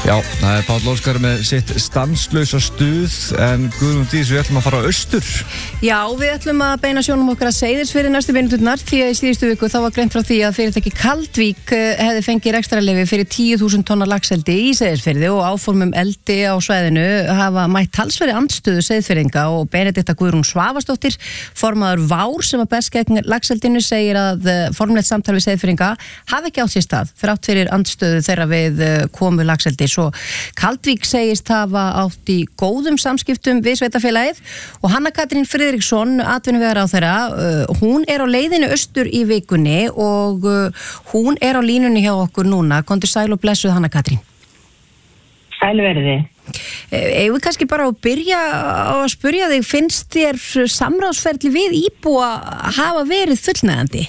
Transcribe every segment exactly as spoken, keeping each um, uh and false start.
Já, það er Páll Óskar með sitt stanslausa stuð, en Guðrún Dís, við ætlum að fara á austur. Já, við ætlum að beina sjónum okkar að Seyðisfirði næstu mínúturnar, því að í síðustu viku þá var greint frá því að fyrirtæki Kaldvík hefði fengið rekstrarleyfi fyrir tíu þúsund tonna laxeldi í Seyðisfirði og áformum eldi á svæðinu hafa mætt talsverði andstöðu Seyðisfirðinga og Benedikta Guðrún Svavarsdóttir, formaður Vár sem að berst gegn laxeldinu, segir að formlegt samtal við Seyðisfirðinga hafi ekki átt sér stað þrátt fyrir andstöðu þeirra við komu laxeldi. Svo Kaldvík segist hafa átt í góðum samskiptum við sveitafélagið og Hanna Katrín Friðriksson, atvinnuvegaráðherra, uh, hún er á leiðinu austur í vikunni og uh, hún er á línunni hjá okkur núna. Komdu sæl og blessuð, Hanna Katrín. Sælverði. Eigum við kannski bara að byrja að spyrja þig, finnst þér samráðsferli við íbúa hafa verið fullnægjandi?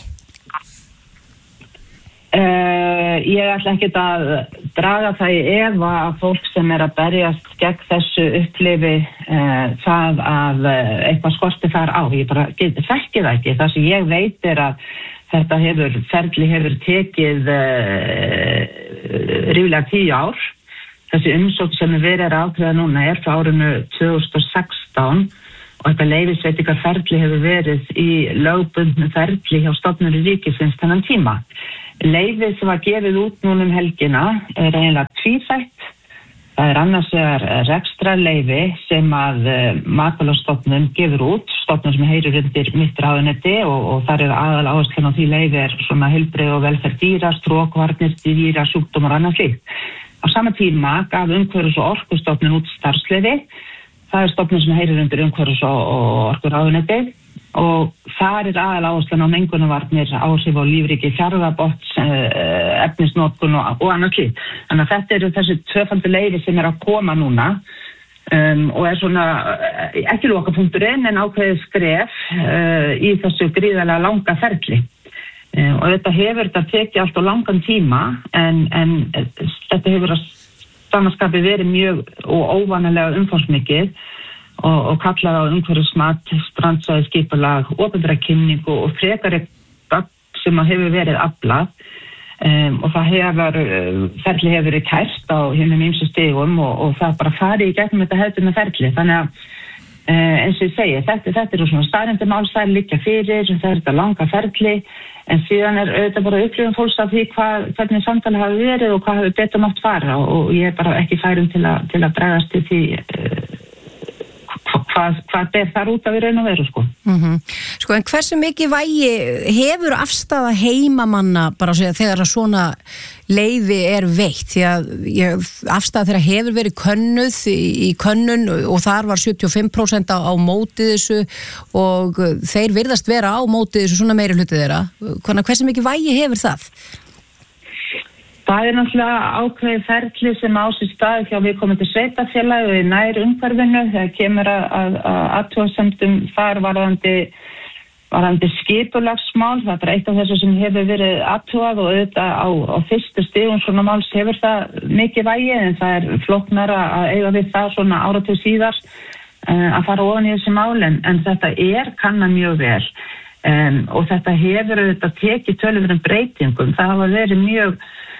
Uh, ég ætla ekki að draga það í efa að fólk sem er að berjast gegn þessu upplifi uh, það að uh, eitthvað skorti þar á. Ég bara þekki það ekki. Það sem ég veit er að þetta hefur, ferli hefur tekið uh, ríflega tíu ár. Þessi umsókn sem við erum að ákveða núna er frá árinu tvö þúsund og sextán og þetta leyfisveitingarferli hefur verið í lögbundnu ferli hjá stofnunum ríkisins þennan tíma. Leyfið sem var gefið út núna um helgina er eiginlega tvíþætt. Það er annars vegar rekstrarleyfi sem að uh, Matvælastofnun gefur út, stofnun sem heyrir undir mitt ráðuneyti og, og þar er aðal áherslan á því leyfi er svona heilbrigði og velferð dýra, strókvarnir, dýra, sjúkdómar og annað slíkt. Á sama tíma gaf Umhverfis- og Orkustofnun út starfsleyfi. Það er stofnun sem heyrir undir Umhverfis- og Orkuráðuneyti. Og þar er aðal áherslan á mengunarvarnir, áhrif á lífríki, fjarðarbotns, efnisnotkun og, og annað slíkt. Þannig að þetta eru þessi tvöfaldu leyfi sem er að koma núna um, og er svona ekki lokapunkturinn en ákveðið skref uh, í þessu gríðarlega langa ferli. Um, og þetta hefur þetta tekið allt á langan tíma en, en þetta hefur að samanskapi verið mjög og óvanalega umfangsmikið. Og, og kallaði á umhverfismat, strandsvæði skipulag, opinbera kynningu og frekari gögn sem hefur verið aflað um, og það hefur, ferli hefur verið kært á hinum ýmsu stigum og, og það bara farið í gegnum þetta hefðbundna ferli. Þannig að uh, eins og ég segi, þetta, þetta eru svona staðreyndir mál, það er liggja fyrir, það er þetta langa ferli en síðan er auðvitað bara upplifun fólks af því hvað, hvernig samtali hafi verið og hvað hafi betur mátt fara og ég er bara ekki færum til að, til að bregðast til því uh, Hvað, hvað er þar út að við raun og veru, sko. Mm-hmm. Sko, en hversu mikið vægi hefur afstafa heimamanna bara að segja þegar að svona leyfi er veitt? Því að ég, afstafa þeirra hefur verið könnuð í, í könnun og þar var sjötíu og fimm prósent á, á móti þessu og þeir virðast vera á móti þessu svona meiri hluti þeirra. Hvernig, hversu mikið vægi hefur það? Það er náttúrulega ákveðið ferli sem á sér stað hjá viðkomandi sveitafélagi og í nær umhverfinu þegar kemur að, að, að athugasemdum þar varðandi, varðandi skipulagsmál. Það er eitt af þessu sem hefur verið athugað og auðvitað á, á fyrstu stigum svona máls hefur það mikið vægi en það er flóknara að eiga við það svona áratug síðar uh, að fara ofan í þessi mál en, en þetta er kannan mjög vel um, og þetta hefur auðvitað tekið töluverðum breytingum. Það hafa verið mjög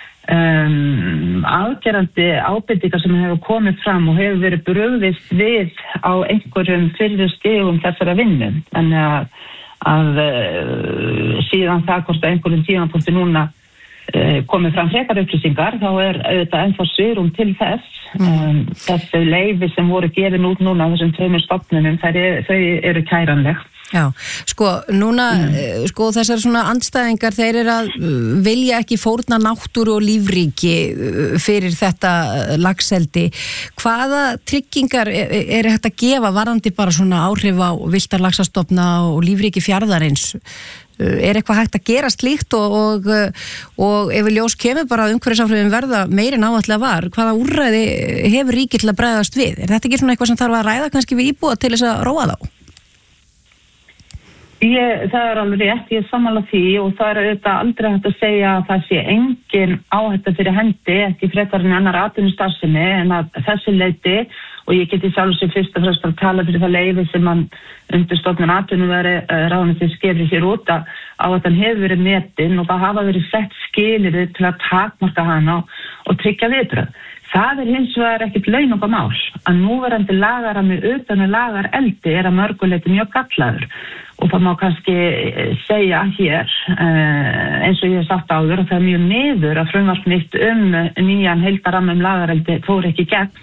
Um, afgerandi ábendingar sem hefur komið fram og hefur verið brugðist við á einhverjum fyrir stigum þessara vinnu þannig að, að uh, síðan það hvort að einhverjum tímapunkti núna uh, komið fram frekar upplýsingar þá er auðvitað ennþá svigrúm til þess um, þessi leyfi sem voru gefin út núna á þessum tveimur stofnunum þau eru kæranleg. Já, sko, núna, mm. sko, þessar svona andstæðingar, þeir eru að vilja ekki fórna náttúru og lífríki fyrir þetta laxeldi. Hvaða tryggingar er, er hægt að gefa varðandi bara svona áhrif á villtar laxastofna og lífríki fjarðarins? Er eitthvað hægt að gera slíkt og, og, og ef við ljós kemur bara að umhverfisáhrifin verða meiri en áætlega var, hvaða úrræði hefur ríkið til að bregðast við? Er þetta ekki svona eitthvað sem þarf að ræða kannski við íbúa til þess að róa þá? Ég, það er alveg rétt, ég er sammála því og það er auðvitað aldrei hægt að segja að það sé engin áhætta fyrir hendi, ekki frekar en annar atvinnustarfsemi en að þessi leyti og ég geti sjálf sér fyrst og fremst að tala fyrir það leyfi sem mann undirstofnun atvinnuráðuneytisins gefur sér út að áhættan hefur verið metin og það hafa verið sett skilyrði til að takmarka hana og, og tryggja viðbrögð. Það er hins vegar ekkert launungamál að núverandi lagarammi utan að lagar eldi er að mörguleiti mjög gallaður og það má kannski segja hér eins og ég hef sagt áður að það er mjög miður að frumvarp mitt um nýjan heildarammi um lagareldi fór ekki gegn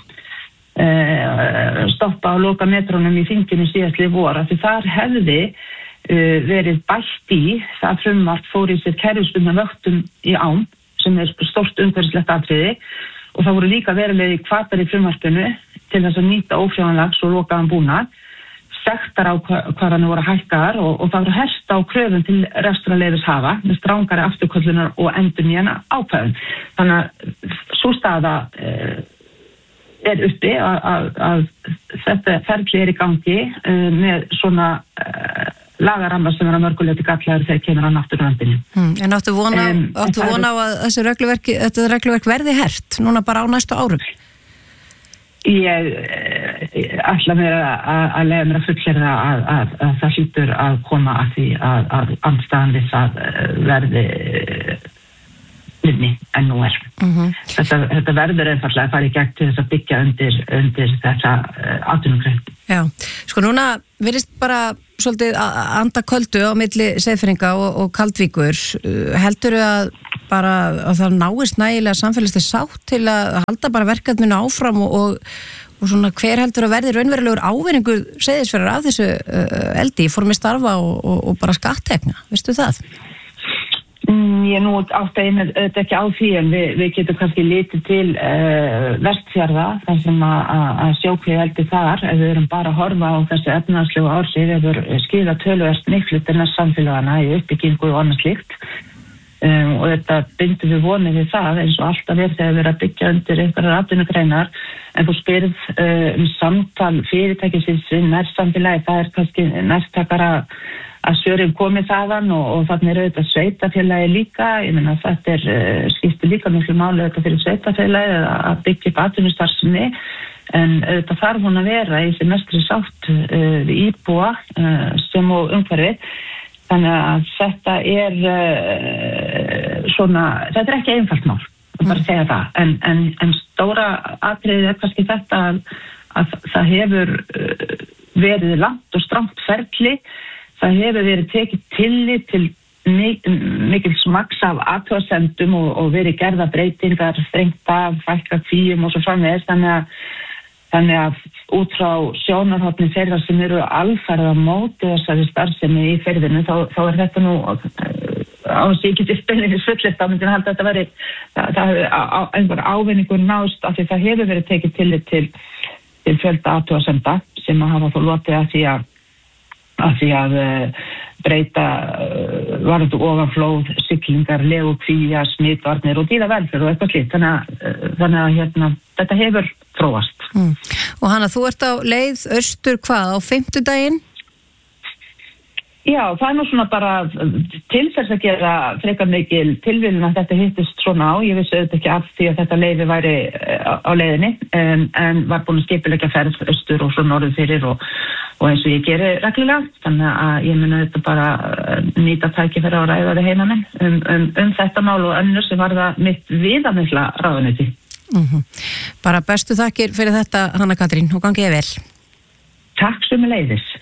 stoppa og loka metrónum í þinginu síðastliðið vor því þar hefði verið bætt í það frumvarp fór í sér kerfisbundna vöktun í ám sem er stórt umhverfislegt atriði og það voru líka verulegi hvatar í frumvarpinu til þess að nýta ófrjóðanlags og lokaðan búnað, sektar á hvaðan voru hækkaðar og, og það voru herst á kröfum til rekstrarleyfishafa með strangari afturköllunar og endurnýjana ákvæðum. Þannig að sú staða eh, er uppi að, að, að þetta ferli er í gangi eh, með svona eh, lagaramma sem er að mörguleiti gallaður þegar kemur á náttúruverndinni. Hmm, en áttu vona, um, áttu vona á að þessi regluverk, þetta regluverk verði hert núna bara á næstu árum? Ég, ég ætla mér að, að lega mér að fullera að, að, að það hlýtur að koma að því að, að andstæðan við það verði minni en nú er. Mm-hmm. Þetta, þetta verður einfallega að fara í gegn til þess að byggja undir, undir þessa atvinnugrein. Já, sko núna virðist bara svolítið að anda köldu á milli Seyðfirðinga og, og Kaldvíkur. Heldurðu að bara að það náist nægilega samfélagslega sátt til að halda bara verkefninu áfram og, og, og svona hver heldur að verði raunverulegur ávinningur Seyðisfjarðar af þessu uh, eldi í formi starfa og, og, og bara skattekna, veistu það? Mm, ég nú átt að einu auðvitað ekki á því en við, við getum kannski litið til uh, Vestfjarða þar sem að sjókvíu eldi þar ef við erum bara að horfa á þessi efnahagslegu áhrif hefur skilað töluvert miklu til næst samfélagana í uppbyggingu og annað slíkt um, og þetta bindur við vonið við það eins og alltaf er þegar við erum að byggja undir einhverjar atvinnugreinar en þú spyrð uh, um samtal fyrirtækisins nær samfélagi það er kannski næstakara að sjörin komið þaðan og, og þannig er auðvitað sveitafélagi líka, ég meina þetta er uh, skiptir líka miklu máli auðvitað fyrir sveitafélagi að byggja upp atvinnustarfsemi en auðvitað þarf hún að vera í sem mestri sátt uh, við íbúa uh, sem og umhverfið þannig að þetta er uh, svona, þetta er ekki einfalt mál, bara að segja það en, en, en stóra atriðið er kannski þetta að, að það hefur uh, verið langt og strangt ferli. Það hefur verið tekið tillit til mikil smaks af athugasemdum og, og verið gerða breytingar, strengt af, fækka kvíum og svo framvegis. Þannig að, þannig að út frá sjónarhorni þeirra sem eru alfarið á móti þessari starfsemi í firðinu, þá, þá er þetta nú á þess að ég geti spilnið fullitt á myndin að halda þetta veri, það, það hefur einhver ávinningur nást af því það hefur verið tekið tillit til, til fjölda athugasemda sem að hafa þó lotið að því að að því að uh, breyta uh, varðandi ofanflóð, siglingar, legu, kvíja, smitvarnir og dýra velferð og eitthvað slíkt. Þannig að, uh, þannig að hérna, þetta hefur þróast. Mm. Og Hanna, þú ert á leið austur hvað á fimmtudaginn? Já, það er nú svona bara til þess að gera frekar mikil tilviljun að þetta hittist svona á. Ég vissi auðvitað ekki af því að þetta leiði væri á leiðinni en, en var búin að skipuleggja ferð austur og svo norður fyrir og, og eins og ég geri reglulega. Þannig að ég mun auðvitað bara nýta tækifæri á ræðari heimamenn um, um, um þetta mál og önnur sem var það mitt viðamikla ráðuneyti. Mm-hmm. Bara bestu þakkir fyrir þetta, Hanna Katrín, og gangið vel. Takk sömuleiðis.